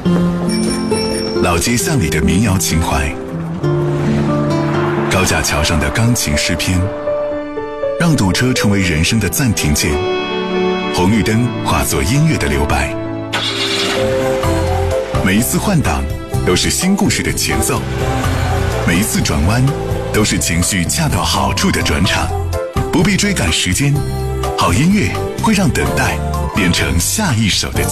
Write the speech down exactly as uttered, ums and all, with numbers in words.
老街巷里的民谣情怀，高架桥上的钢琴诗篇，让堵车成为人生的暂停键，红绿灯化作音乐的留白。每一次换挡都是新故事的前奏，每一次转弯都是情绪恰到好处的转场。不必追赶时间，好音乐会让等待变成下一首的